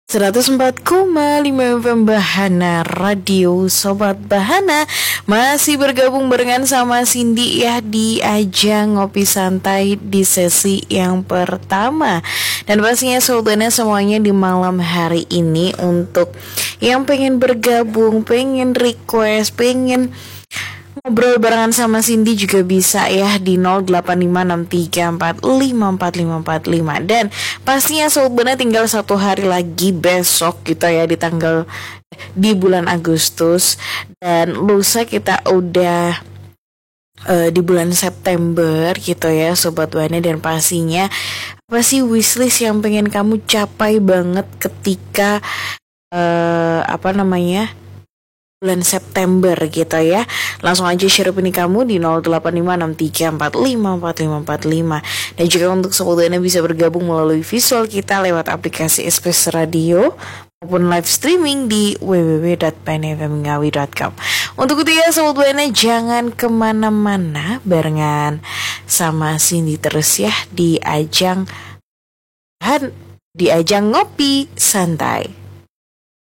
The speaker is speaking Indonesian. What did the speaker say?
104,5 FM Bahana Radio. Sobat Bahana masih bergabung barengan sama Cindy ya di ajang ngopi santai di sesi yang pertama. Dan pastinya Sobat Bahana semuanya di malam hari ini untuk yang pengen bergabung, pengen request, pengen ngobrol barengan sama Cindy juga bisa ya di 085634545545. Dan pastinya sebenarnya tinggal satu hari lagi besok gitu ya di bulan Agustus, dan lusa kita udah di bulan September gitu ya Sobat Wana. Dan pastinya apa sih wishlist yang pengen kamu capai banget ketika bulan September gitu ya. Langsung aja share opini kamu di 085634554545. Dan juga untuk Sobat Wana bisa bergabung melalui visual kita lewat aplikasi SPS Radio maupun live streaming di www.penfmngawi.com. Untuk itu ya Sobat Wana, jangan kemana-mana, barengan sama Cindy terus ya di ajang ngopi santai.